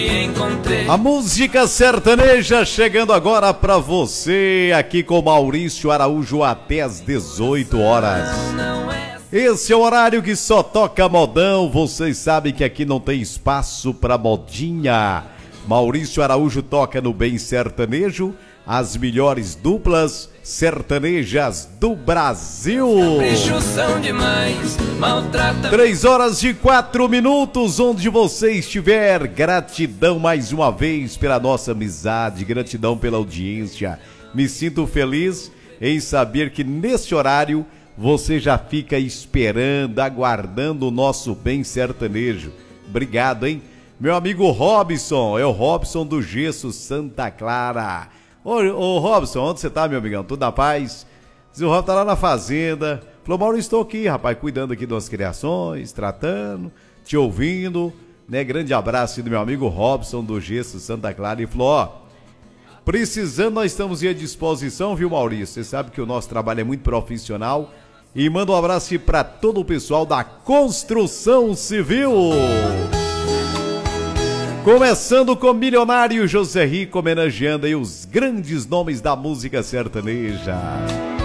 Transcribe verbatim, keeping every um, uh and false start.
A música sertaneja chegando agora pra você, aqui com Maurício Araújo até às dezoito horas. Esse é o horário que só toca modão, vocês sabem que aqui não tem espaço pra modinha. Maurício Araújo toca no Bem Sertanejo, as melhores duplas sertanejas do Brasil. Três horas e quatro minutos, onde você estiver. Gratidão mais uma vez pela nossa amizade, gratidão pela audiência. Me sinto feliz em saber que nesse horário você já fica esperando, aguardando o nosso Bem Sertanejo. Obrigado, hein? Meu amigo Robson, é o Robson do Gesso Santa Clara. Ô, ô Robson, onde você tá, meu amigão? Tudo na paz? O Robson tá lá na fazenda. Falou, Maurício, estou aqui, rapaz, cuidando aqui das criações, tratando, te ouvindo, né? Grande abraço do meu amigo Robson do Gesso Santa Clara. E falou, ó, precisando, nós estamos à disposição, viu, Maurício? Você sabe que o nosso trabalho é muito profissional. E manda um abraço para todo o pessoal da construção civil. Começando com Milionário José Rico, homenageando aí os grandes nomes da música sertaneja.